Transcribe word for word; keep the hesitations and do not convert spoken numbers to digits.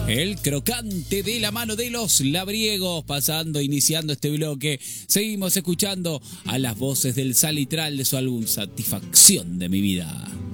El crocante de la mano de los labriegos, pasando, iniciando este bloque. Seguimos escuchando a las voces del Salitral de su álbum Satisfacción de mi vida.